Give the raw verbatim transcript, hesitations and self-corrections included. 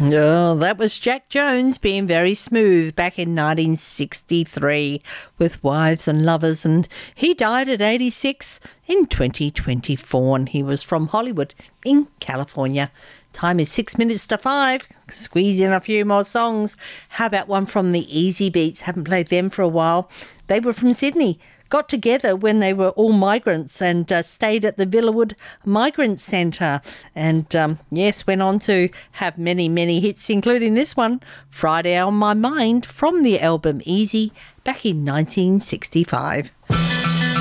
Oh, that was Jack Jones being very smooth back in nineteen sixty-three with Wives and Lovers, and he died at eighty-six in twenty twenty-four, and he was from Hollywood in California. Time is six minutes to five. Squeeze in a few more songs. How about one from the Easy Beats? Haven't played them for a while. They were from Sydney. Got together when they were all migrants and uh, stayed at the Villawood Migrant Centre. And, um, yes, went on to have many, many hits, including this one, Friday on My Mind, from the album Easy, back in nineteen sixty-five.